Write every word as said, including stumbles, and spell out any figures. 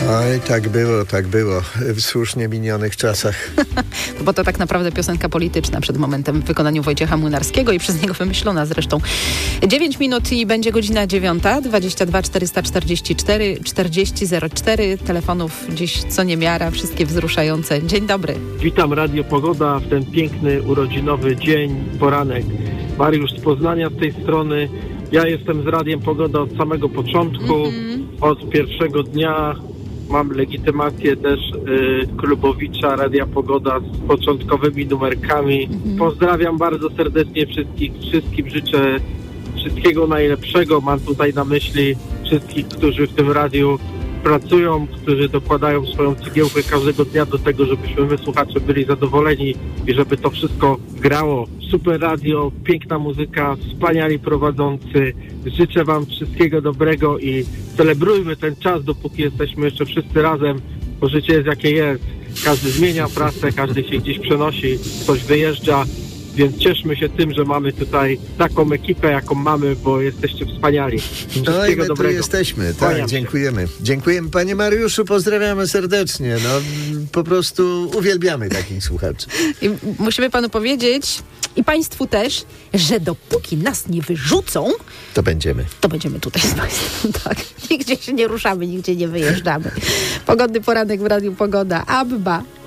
Oj, tak było, tak było w słusznie minionych czasach. Bo to tak naprawdę piosenka polityczna przed momentem w wykonaniu Wojciecha Młynarskiego i przez niego wymyślona zresztą. dziewięć minut i będzie godzina dziewiąta, dwadzieścia dwa czterysta czterdzieści cztery czterdzieści zero cztery. Telefonów dziś co niemiara, wszystkie wzruszające. Dzień dobry. Witam Radio Pogoda w ten piękny, urodzinowy dzień, poranek. Mariusz z Poznania z tej strony. Ja jestem z Radiem Pogoda od samego początku, mm-hmm. od pierwszego dnia. Mam legitymację też y, klubowicza Radia Pogoda z początkowymi numerkami. Mm-hmm. Pozdrawiam bardzo serdecznie wszystkich, wszystkim życzę wszystkiego najlepszego. Mam tutaj na myśli wszystkich, którzy w tym radiu pracują, którzy dokładają swoją cegiełkę każdego dnia do tego, żebyśmy my słuchacze byli zadowoleni i żeby to wszystko grało. Super radio, piękna muzyka, wspaniali prowadzący. Życzę wam wszystkiego dobrego i celebrujmy ten czas, dopóki jesteśmy jeszcze wszyscy razem, bo życie jest jakie jest. Każdy zmienia pracę, każdy się gdzieś przenosi, ktoś wyjeżdża. Więc cieszmy się tym, że mamy tutaj taką ekipę, jaką mamy, bo jesteście wspaniali. Wszystkiego no i my dobrego. Tu jesteśmy, tak, Kłaniam dziękujemy. Się. Dziękujemy, panie Mariuszu, pozdrawiamy serdecznie. No, po prostu uwielbiamy takich słuchaczy. I musimy panu powiedzieć, i państwu też, że dopóki nas nie wyrzucą, to będziemy. To będziemy tutaj z państwem, tak. Nigdzie się nie ruszamy, nigdzie nie wyjeżdżamy. Pogodny poranek w Radiu Pogoda. Abba.